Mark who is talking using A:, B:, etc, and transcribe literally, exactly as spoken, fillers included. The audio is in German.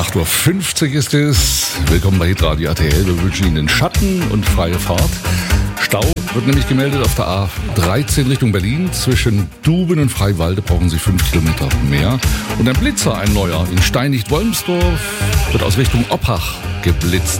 A: acht Uhr fünfzig ist es. Willkommen bei Hitradio A T L. Wir wünschen Ihnen Schatten und freie Fahrt. Stau wird nämlich gemeldet auf der A dreizehn Richtung Berlin. Zwischen Duben und Freiwalde brauchen Sie fünf Kilometer mehr. Und ein Blitzer, ein neuer, in Steinigt-Wolmsdorf wird aus Richtung Oppach geblitzt.